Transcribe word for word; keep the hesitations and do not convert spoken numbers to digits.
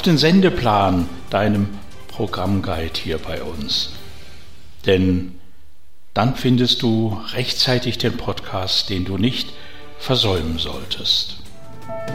auf den Sendeplan, deinem Programmguide hier bei uns. Denn dann findest du rechtzeitig den Podcast, den du nicht versäumen solltest.